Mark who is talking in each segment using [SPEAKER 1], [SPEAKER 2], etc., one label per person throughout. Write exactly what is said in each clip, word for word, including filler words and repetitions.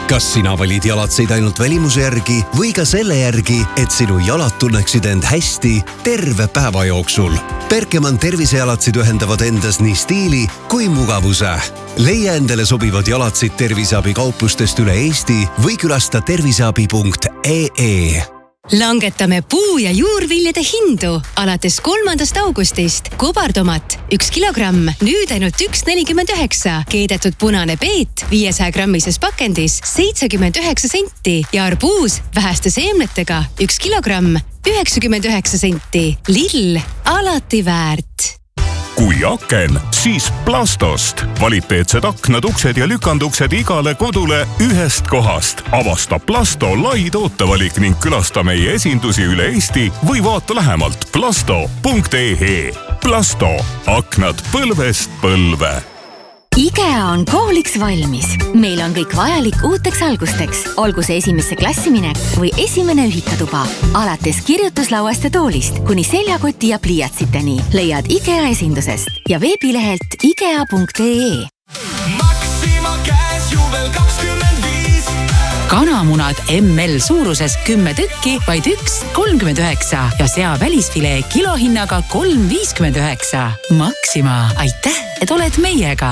[SPEAKER 1] Kas sina valid jalatseid ainult välimuse järgi või ka selle järgi, et sinu jalad tunneksid end hästi terve päeva jooksul? Berkemann tervisejalatsid ühendavad endas nii stiili kui mugavuse. Leia endale sobivad jalatsid terviseabi kauplustest üle Eesti või külasta terviseabi punkt ee.
[SPEAKER 2] Langetame puu- ja juurviljade hindu alates kolmandast augustist. Kobartomat üks kilogramm, nüüd ainult üks nelikümmend üheksa. Keedetud punane peet viiesaja grammises pakendis seitsekümmend üheksa senti ja arbuus väheste seemnetega üks kilogramm, üheksakümmend üheksa senti. Lill, alati väärt.
[SPEAKER 3] Kui aken, siis Plastost. Kvaliteetsed aknad, uksed ja lükanduksed igale kodule ühest kohast. Avasta Plasto lai tootevalik ning külasta meie esindusi üle Eesti või vaata lähemalt plasto punkt ee. Plasto, aknad põlvest põlve.
[SPEAKER 4] IKEA on kooliks valmis. Meil on kõik vajalik uuteks algusteks. Olgu see esimesse klassi minek või esimene ühikatuba. Alates kirjutuslauast ja toolist kuni seljakoti ja pliiatsiteni leiad IKEA esindusest ja veebilehelt ikea punkt ee.
[SPEAKER 5] Maxima käes juubel kakskümmend viis.
[SPEAKER 6] Kanamunad M L suuruses kümme tükki, vaid üks kolmkümmend üheksa ja sea välisfilee kilohinnaga kolm viiskümmend üheksa. Maxima, aitäh, et oled meiega!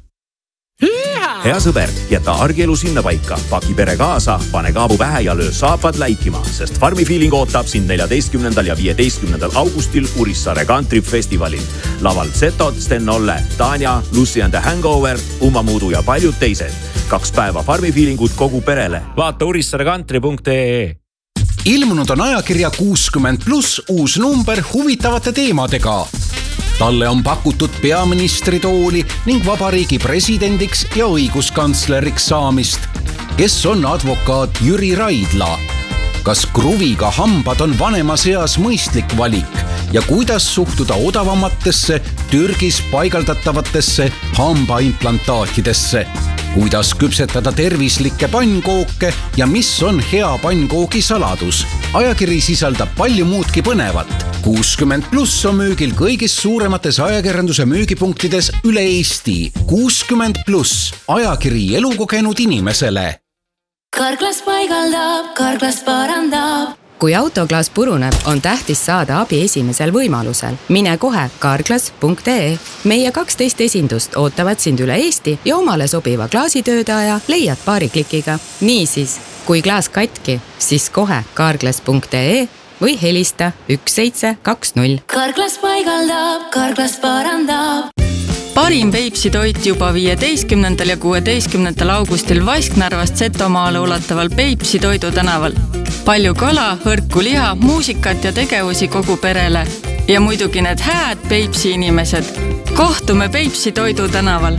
[SPEAKER 7] Hea sõber, jäta argielu sinna paika. Paki pere kaasa, pane kaabu pähe ja löö saapad läikima, sest Farmi Feeling ootab sind neljateistkümnendal ja viieteistkümnendal augustil Urissaare Country Festivalil. Laval Zetod, Sten Olle, Tanja, Lucy and the Hangover, Uma Muudu ja paljud teised. Kaks päeva Farmi Feelingut kogu perele. Vaata urissaare country punkt ee.
[SPEAKER 8] Ilmunud on ajakirja kuuskümmend pluss uus number huvitavate teemadega. Talle on pakutud peaministritooli ning vabariigi presidendiks ja õiguskantsleriks saamist. Kes on advokaat Jüri Raidla? Kas kruviga hambad on vanema seas mõistlik valik ja kuidas suhtuda odavamatesse Türgis paigaldatavatesse hambaimplantaatidesse? Kuidas küpsetada tervislikke pannkooke ja mis on hea pannkoogi saladus? Ajakiri sisaldab palju muudki põnevat. kuuskümmend pluss on müügil kõigis suuremates ajakirjanduse müügipunktides üle Eesti. kuuskümmend pluss, ajakiri elukogenud inimesele.
[SPEAKER 9] Karklas paigaldab, Karklas parandab.
[SPEAKER 10] Kui autoklaas puruneb, on tähtis saada abi esimesel võimalusel. Mine kohe karklas punkt ee. Meie kaksteist esindust ootavad sind üle Eesti ja omale sobiva klaasitöödaja leiad paari klikiga. Niisiis, kui klaas katki, siis kohe karklas punkt ee või helista üks seitse kaks null.
[SPEAKER 9] Karklas paigaldab, Karklas parandab.
[SPEAKER 11] Parim Peipsi toit juba viieteistkümnendal ja kuueteistkümnendal augustil Vasknarvast Setomaale ulataval Peipsi toidu tänaval. Palju kala, hõrku liha, muusikat ja tegevusi kogu perele. Ja muidugi need hääd Peipsi inimesed. Kohtume Peipsi toidu tänaval.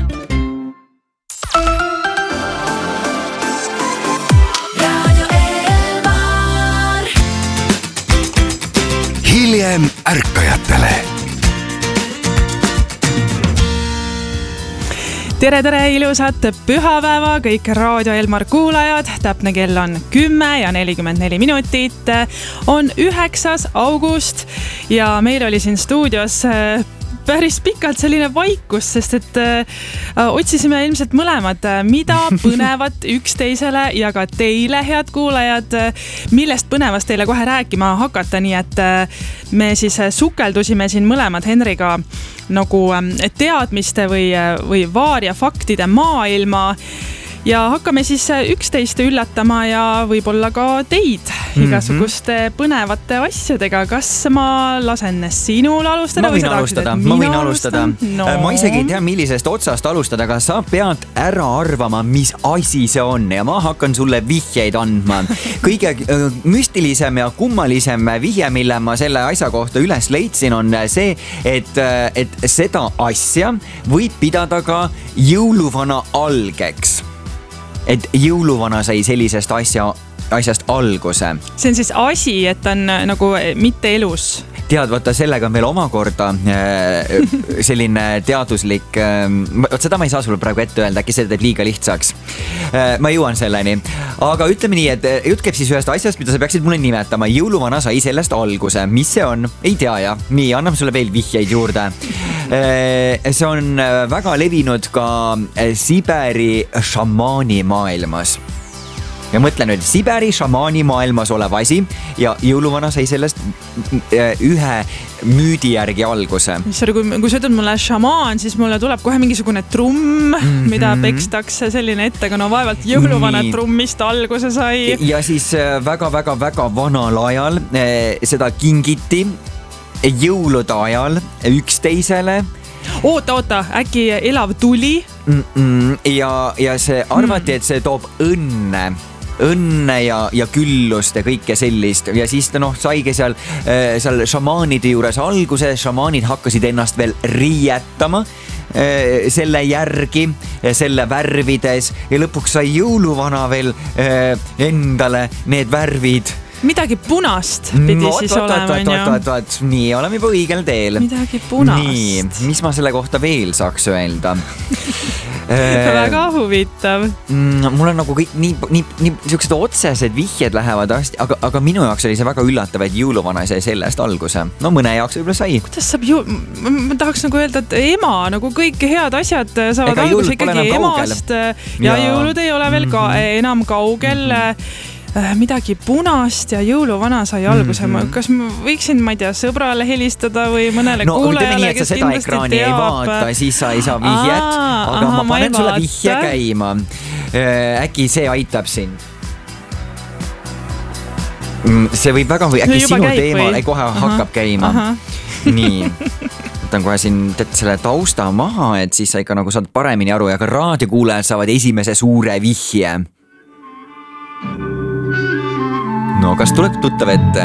[SPEAKER 1] Hiljem ärkajatele.
[SPEAKER 12] Tere, tere, ilusat pühapäeva, kõik Raadio Elmar kuulajad. Täpne kell on kümme ja nelikümmend neli minutit. On üheksas august ja meil oli siin stuudios päris pikalt selline vaikus, sest et äh, otsisime ilmselt mõlemad, mida põnevat üksteisele ja ka teile, head kuulajad, millest põnevast teile kohe rääkima hakata, nii et äh, me siis sukeldusime siin mõlemad Henriga nagu äh, teadmiste või, või vaaria faktide maailma ja hakkame siis üksteist üllatama ja võib-olla ka teid igasuguste mm-hmm. põnevate asjadega. Kas ma lasen sinul alustada?
[SPEAKER 13] Ma võin alustada, ma võin alustada.
[SPEAKER 12] No.
[SPEAKER 13] Ma isegi ei tea, millisest otsast alustada, aga sa pead ära arvama, mis asi see on ja ma hakkan sulle vihjeid andma. Kõige müstilisem ja kummalisem vihje, mille ma selle asja kohta üles leidsin, on see, et, et seda asja võib pidada ka jõuluvana algeks. Et jõuluvana sai sellisest asja, asjast alguse.
[SPEAKER 12] See on siis asi, et on nagu mitte elus.
[SPEAKER 13] Tead, vaata, sellega on veel omakorda selline teaduslik, seda ma ei saa sulle praegu ette öelda, äkki see teeb liiga lihtsaks. Ma jõuan selleni. Aga ütleme nii, et jutt käib siis ühest asjast, mida sa peaksid mulle nimetama. Jõuluvana sai sellest alguse. Mis see on? Ei tea, ja. Nii, anname sulle veel vihjeid juurde. See on väga levinud ka Siberi šamaani maailmas. ja mõtle nüüd, Siberi šamaani maailmas olev asi ja jõuluvana sai sellest ühe müüdi järgi alguse.
[SPEAKER 12] Kui, kui sa ütled mulle šamaan, siis mulle tuleb kohe mingisugune trumm, mm-hmm. mida pekstakse, selline ette, aga no vaevalt jõuluvana Nii. trummist alguse sai.
[SPEAKER 13] Ja siis väga-väga-väga vanal ajal seda kingiti jõulude ajal üksteisele.
[SPEAKER 12] Oota, oota, äkki elav tuli?
[SPEAKER 13] Mm-mm. Ja, ja see arvati, et see toob õnne. õnne ja, ja küllust ja kõike sellist ja siis ta noh, saigi seal, seal šamaanide juures alguse, šamaanid hakkasid ennast veel riietama selle järgi, selle värvides ja lõpuks sai jõuluvana veel endale need värvid.
[SPEAKER 12] Midagi punast pidi no, siis
[SPEAKER 13] oot,
[SPEAKER 12] olema,
[SPEAKER 13] oot, oot, oot, oot. Nii, oleme juba õigel teel.
[SPEAKER 12] Midagi punast.
[SPEAKER 13] Nii, mis ma selle kohta veel saaks öelda?
[SPEAKER 12] Väga huvitav.
[SPEAKER 13] Mul on nagu kõik nii, nii, nii sellised otsesed vihjed lähevad asti, aga, aga minu jaoks oli see väga üllatav, et jõuluvana sai sellest alguse. No mõne jaoks võib-olla sai.
[SPEAKER 12] Kuidas saab ju... Ma tahaks nagu öelda, et ema, nagu kõik head asjad saavad
[SPEAKER 13] Ega
[SPEAKER 12] alguse ikkagi emast ja, ja jõulud ei ole veel ka mm-hmm. enam kaugel. Mm-hmm. Midagi punast ja jõuluvana sai alguse. Mm-hmm. Kas ma võiksin, ma ei tea, sõbrale helistada või mõnele no, kuulajale,
[SPEAKER 13] nii, kes kindlasti teab? Ei vaata, siis sa ei saa vihjet, Aa, aga aha, ma panen sulle vihje käima. Äkki see aitab sind? See võib väga või äkki sinu teemal ei kohe aha, hakkab käima. Aha. Nii, võtan kohe siin selle tausta maha, et siis sa ikka nagu saad paremini aru ja ka raadiokuulajad saavad esimese suure vihje. No, kas tuleb tuttav ette?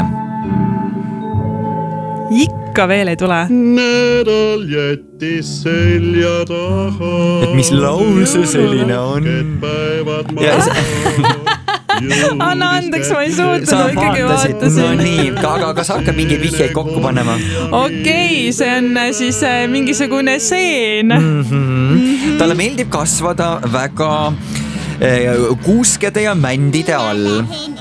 [SPEAKER 12] Ikka veel ei tule.
[SPEAKER 14] Nädal jättis selja taha.
[SPEAKER 13] Et mis laul see selline on? Ja see...
[SPEAKER 12] Anna andeks, ma ei suutnud, ma ikkagi vaatasin.
[SPEAKER 13] No nii, aga kas hakkab mingeid vihjeid kokku panema?
[SPEAKER 12] Okei, see on siis mingisugune seen.
[SPEAKER 13] Mm-hmm. Talle meeldib kasvada väga kuuskede ja mändide all.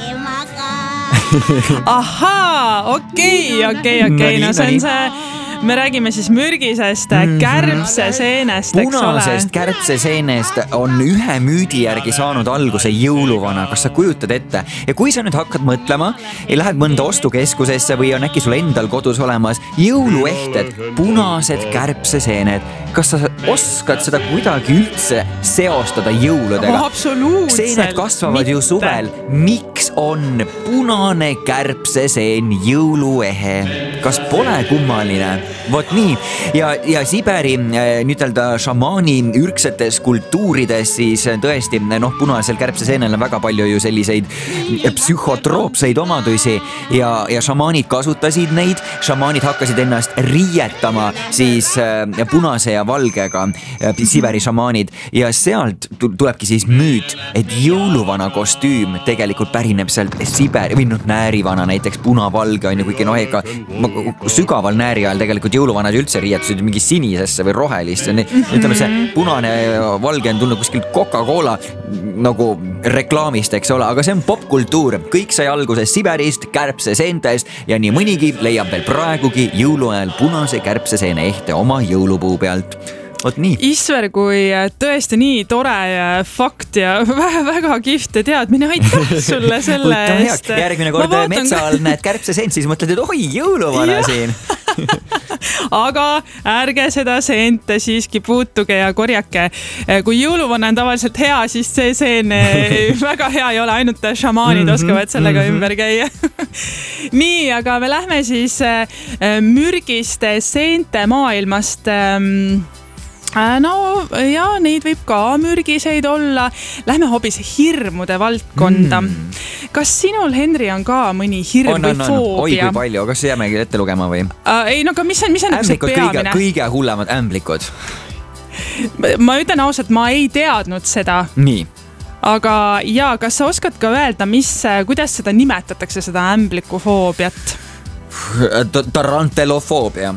[SPEAKER 12] Ahaa, okei, okei, okei, no see on see, me räägime siis mürgisest kärbseseenest, eks ole.
[SPEAKER 13] Punasest kärbseseenest on ühe müüdi järgi saanud alguse jõuluvana, kas sa kujutad ette? Ja kui sa nüüd hakkad mõtlema, ei lähed mõnda ostukeskusesse või on äkki sul endal kodus olemas jõuluehted, punased kärbseseened, kas sa oskad seda kuidagi üldse seostada jõuludega?
[SPEAKER 12] Absoluutselt.
[SPEAKER 13] Seened kasvavad mitte. Ju suvel. Miks on punane kärbseseen jõuluehe? Kas pole kummaline? Vot nii. Ja, ja Siberi nüütelda šamaani ürksetes kultuurides siis tõesti, noh, punasel kärbseseenel on väga palju ju selliseid psühhotroopseid omadusi ja, ja šamaanid kasutasid neid. Šamaanid hakkasid ennast riietama siis punase ja valgega, Siberi šamaanid, ja sealt tulebki siis müüt, et jõuluvana kostüüm tegelikult pärineb sealt Siberi, või noh, näärivana näiteks punavalge on ju, kuigi noh, ega sügaval nääri ajal tegelikult jõuluvanad üldse riietusid mingi sinisesse või rohelisse. Ütleme, see punane valge on tulnud kuskilt Coca-Cola nagu reklaamist, eks ole, aga see on popkultuur. Kõik sai alguses Siberist, kärbseseentest ja nii mõnigi leiab veel praegugi jõuluajal punase kärbseseene ehte oma jõulupuu pealt. Oot nii.
[SPEAKER 12] Isver, kui tõesti nii tore fakt ja väga kihvt teadmine, aitäh sulle selle eest.
[SPEAKER 13] Järgmine kord vaatan... metsa all näed kärbseseent, siis mõtled, et oi, jõuluvana siin.
[SPEAKER 12] Aga ärge seda seente siiski puutuge ja korjake. Kui jõuluvana on tavaliselt hea, siis see seen väga hea ei ole, ainult šamaanid oskavad sellega ümber käia. Nii, aga me lähme siis mürgiste seente maailmast. No ja neid võib ka mürgiseid olla. Lähme hoopis hirmude valdkonda. Mm. Kas sinul, Henri, on ka mõni hirm on, või on, foobia?
[SPEAKER 13] On. Oi, kui palju. Kas jäämegi ette lugema või?
[SPEAKER 12] Uh, ei, no aga mis on, mis on
[SPEAKER 13] ämblikud, peamine? Kõige, kõige hullemad ämblikud.
[SPEAKER 12] Ma ütlen ausalt, ma ei teadnud seda.
[SPEAKER 13] Nii.
[SPEAKER 12] Aga ja, kas sa oskad ka öelda, mis, kuidas seda nimetatakse, seda ämblikufoobiat?
[SPEAKER 13] Tarantelofoobia.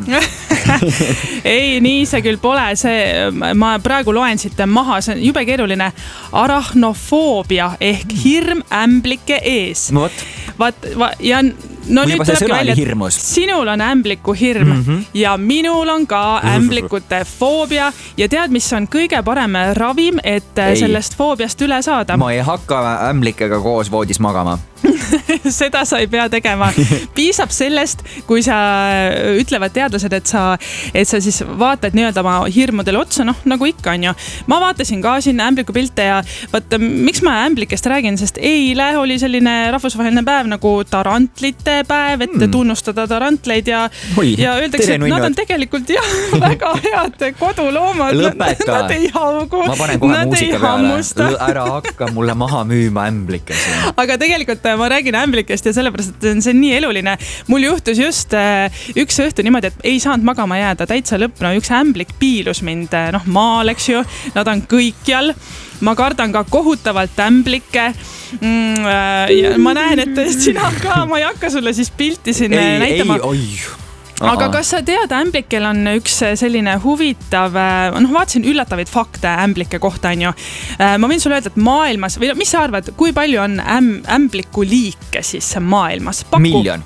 [SPEAKER 12] Ei, nii see küll pole. See, ma praegu loen siit maha, see on jube keeruline. Arachnofoobia ehk hirm ämblike ees.
[SPEAKER 13] What?
[SPEAKER 12] Vaat, va, ja
[SPEAKER 13] no nüüd tulebki välja, et
[SPEAKER 12] sinul on ämbliku hirm mm -hmm. ja minul on ka ämblikute foobia ja tead, mis on kõige parem ravim, et ei. sellest foobiast üle saada?
[SPEAKER 13] Ma ei hakka ämblikega koos voodis magama.
[SPEAKER 12] Seda sa ei pea tegema. Piisab sellest, kui sa ütlevad teadlased, et sa, et sa siis vaatad nii-öelda oma hirmudele otsa, noh, nagu ikka on ju. Ma vaatasin ka siin ämbliku pilte ja vaata, miks ma ämblikest räägin, sest eile oli selline rahvusvaheline päev nagu tarantlite päev, et mm. tunnustada tarantleid ja, Oi, ja öeldakse, et nad on tegelikult jah, väga head koduloomad.
[SPEAKER 13] Lõpeta.
[SPEAKER 12] Nad ei haugu.
[SPEAKER 13] Ma panen kohe muusika peale. Ära hakka mulle maha müüma ämblikke.
[SPEAKER 12] Aga tegelikult ma räägin ämblikest ja sellepärast, et see on nii eluline. Mul juhtus just üks õhtu niimoodi, et ei saanud magama jääda täitsa lõpna. Üks ämblik piilus mind noh, maal, eks ju. Nad on kõikjal. Ma kardan ka kohutavalt ämblikke. Mm, ja ma näen, et sina ka, ma ei hakka sulle siis pilti siin
[SPEAKER 13] ei,
[SPEAKER 12] näitama.
[SPEAKER 13] Ei, oi.
[SPEAKER 12] Aha. Aga kas sa tead, ämblikel on üks selline huvitav, noh vaatasin üllatavaid fakte ämblike kohta on ju. Ma võin sulle öelda, et maailmas, või mis sa arvad, kui palju on äm, ämbliku liike siis maailmas? Paku.
[SPEAKER 13] Miljon.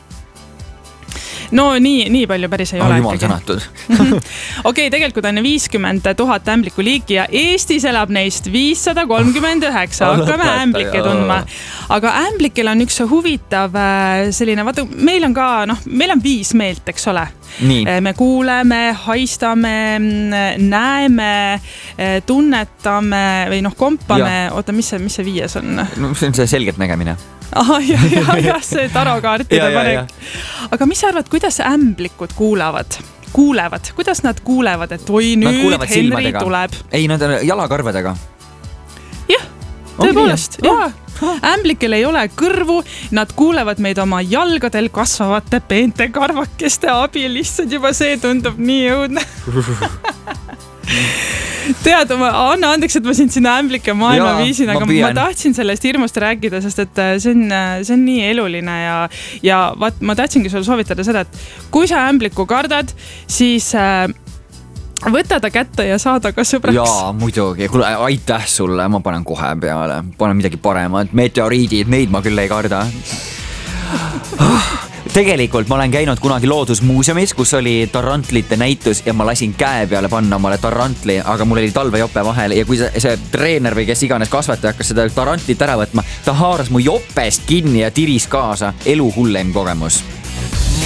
[SPEAKER 12] No nii, nii palju päris ei
[SPEAKER 13] oh,
[SPEAKER 12] ole.
[SPEAKER 13] Jumal sõnatud.
[SPEAKER 12] Okei, okay, tegelikult on viiskümmend tuhat ämbliku liiki ja Eestis elab neist viissada kolmkümmend üheksa. Hakkame ämblikke tundma. Aga ämblikel on üks huvitav selline, vaata, meil on ka, noh, meil on viis meelt, eks ole. Nii. Me kuuleme, haistame, näeme, tunnetame või noh, kompame. Oota, mis see, mis see viies on?
[SPEAKER 13] No, see on see selgelt nägemine.
[SPEAKER 12] Aha, ja, ja, ja, see tarokaartide panek. Aga mis sa arvad, kuidas ämblikud kuulavad? Kuulevad? Kuidas nad kuulevad, et oi nüüd Henry silmadega. Tuleb?
[SPEAKER 13] Ei, nad on jalakarvedega.
[SPEAKER 12] Jah, tõepoolest. Ja. Ämblikel ei ole kõrvu, nad kuulevad meid oma jalgadel kasvavate peente karvakeste abil. Lihtsalt juba see tundub nii õudne. Tead, anna andeks, et ma sind sinna ämblike maailma ja, viisin, aga ma, ma tahtsin sellest hirmust rääkida, sest et see on, see on nii eluline ja, ja vaat, ma tahtsingi sulle soovitada seda, et kui sa ämbliku kardad, siis äh, võta ta kätte ja saada ka sõbraks.
[SPEAKER 13] Jaa, muidugi. Kuule, aitäh sulle, ma panen kohe peale. Panen midagi paremat. Meteoriidid, neid ma küll ei karda. Tegelikult ma olen käinud kunagi loodusmuuseumis, kus oli tarantlite näitus ja ma lasin käe peale panna omale tarantli, aga mul oli talvejope vahel ja kui see, see treener või kes iganes kasvataja hakkas seda tarantlit ära võtma, ta haaras mu jopest kinni ja tiris kaasa. Elu hullem kogemus.